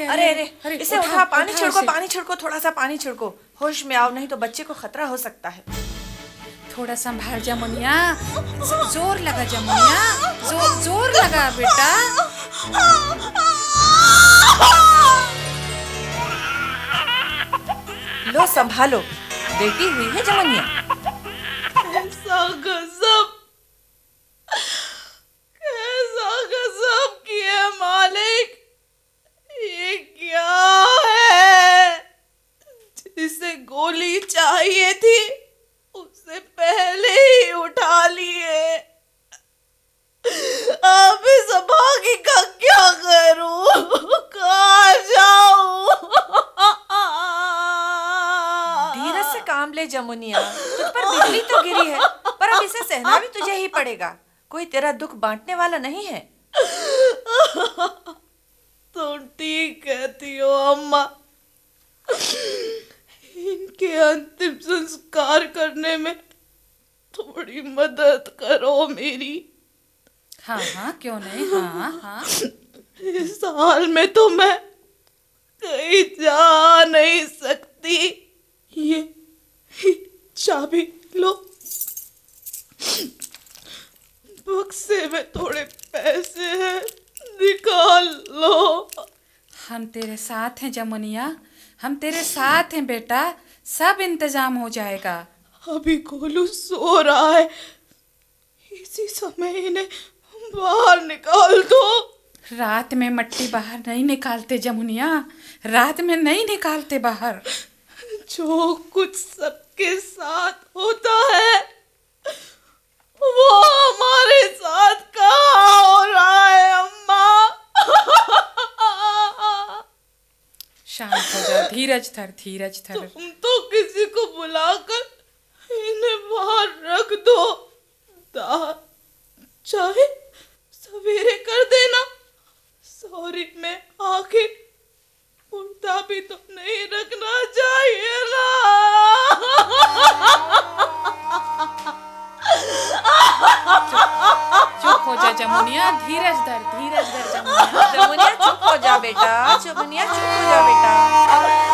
अरे अरे अरे, इसे उठा, उठा, पानी उठा छिड़को, इसे। पानी छिड़को, थोड़ा सा पानी छिड़को। होश में आओ, नहीं तो बच्चे को खतरा हो सकता है। थोड़ा संभाल जा मुनिया, जोर लगा जा मुनिया, जोर लगा बेटा। लो संभालो, बेटी हुई है जमुनिया। कैसा गजब, कैसा गजब किया मालिक। ये क्या है? जिसे गोली चाहिए थी उसे पहले ही उठा लिए। अब इस भागी का क्या करूं? कहाँ जाऊं? धीरज से काम ले जमुनिया, तुझ पर बिजली तो गिरी है, पर अब इसे सहना भी तुझे ही पड़ेगा। कोई तेरा दुख बांटने वाला नहीं है। तुम ठीक कहती हो अम्मा। इनके अंतिम संस्कार करने में थोड़ी मदद करो मेरी। हाँ हाँ, क्यों नहीं, हाँ हाँ। इस हाल में तो मैं कहीं जा नहीं सकती। ये चाबी लो, बक्से में थोड़े पैसे हैं, निकाल लो। हम तेरे साथ हैं जमुनिया, हम तेरे साथ हैं बेटा, सब इंतजाम हो जाएगा। अभी गोलू सो रहा है, इसी समय इन्हें बाहर निकाल दो। रात में मट्टी बाहर नहीं निकालते जमुनिया, रात में नहीं निकालते बाहर। जो कुछ सबके साथ होता है वो हमारे साथ कहाँ हो रहा है अम्मा? शांत हो जा, धीरज धर, धीरज धर। तुम तो किसी को बुलाकर इन्हें बाहर रख दो। चाहे सवेरे कर देना। सॉरी में आखिर मुर्दा भी तो नहीं रखना चाहिए ना। चुप हो जा जमुनिया, धीरज धर, धीरज धर जमुनिया। जमुनिया चुप हो जा बेटा, जमुनिया चुप हो जा बेटा।